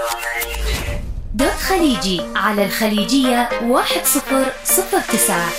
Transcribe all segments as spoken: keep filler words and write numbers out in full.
دوت خليجي على الخليجية واحد صفر صفر تسعة.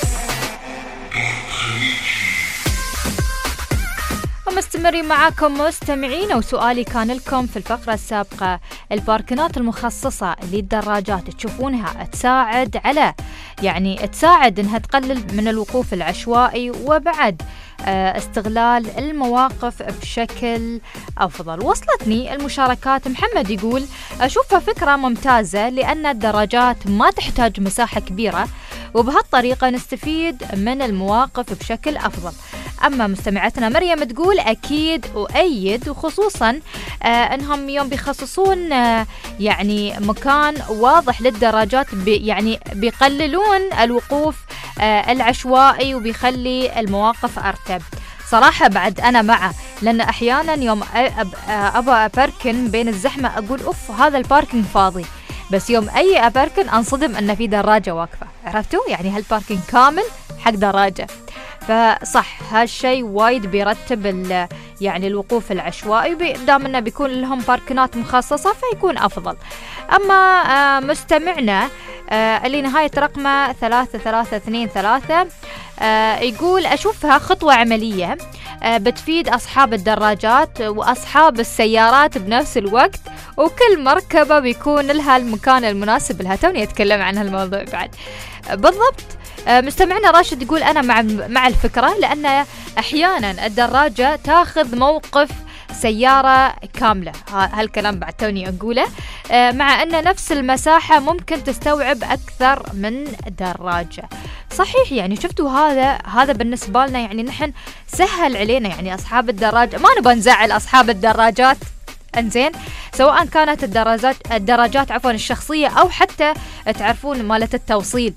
ومستمرين معاكم مستمعين، وسؤالي كان لكم في الفقرة السابقة: الباركنات المخصصة للدراجات تشوفونها تساعد على يعني تساعد انها تقلل من الوقوف العشوائي وبعد استغلال المواقف بشكل أفضل؟ وصلتني المشاركات. محمد يقول: أشوفها فكرة ممتازة لأن الدراجات ما تحتاج مساحة كبيرة، وبهالطريقة نستفيد من المواقف بشكل أفضل. أما مستمعتنا مريم تقول: أكيد أؤيد، وخصوصا آه أنهم يوم بيخصصون آه يعني مكان واضح للدراجات بي يعني بيقللون الوقوف آه العشوائي وبيخلي المواقف أرتب. صراحة بعد أنا معه، لأن أحيانا يوم أب أبى أبركن بين الزحمة أقول أوف هذا الباركنج فاضي، بس يوم أي أبركن أنصدم أن في دراجة واقفة. عرفتوا يعني هالباركنج كامل حق دراجة. فصح هالشيء وايد بيرتب يعني الوقوف العشوائي، دام انه بيكون لهم باركنات مخصصة فيكون افضل. اما آه مستمعنا آه اللي نهاية رقمه ثلاثة ثلاثة اثنين ثلاثة آه يقول: اشوفها خطوة عملية آه بتفيد اصحاب الدراجات واصحاب السيارات بنفس الوقت، وكل مركبة بيكون لها المكان المناسب لها. توني اتكلم عن هالموضوع بعد. بالضبط. مستمعنا راشد يقول: أنا مع مع الفكرة، لأن أحيانا الدراجة تاخذ موقف سيارة كاملة. هالكلام بعد توني أقوله، مع أن نفس المساحة ممكن تستوعب أكثر من دراجة. صحيح، يعني شفتوا هذا هذا بالنسبة لنا، يعني نحن سهل علينا يعني أصحاب الدراجة، ما نبغى نزعل أصحاب الدراجات انزين، سواء كانت الدراجات الدراجات عفوا الشخصية أو حتى تعرفون مالة التوصيل.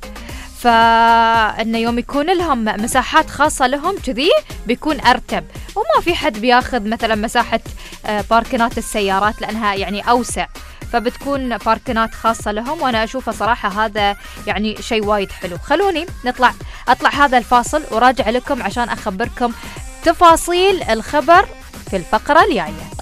فإنه يوم يكون لهم مساحات خاصة لهم كذي بيكون أرتب، وما في حد بياخذ مثلا مساحة باركنات السيارات لأنها يعني أوسع، فبتكون باركنات خاصة لهم. وأنا أشوفه صراحة هذا يعني شيء وايد حلو. خلوني نطلع أطلع هذا الفاصل وراجع لكم عشان أخبركم تفاصيل الخبر في الفقرة الجاية.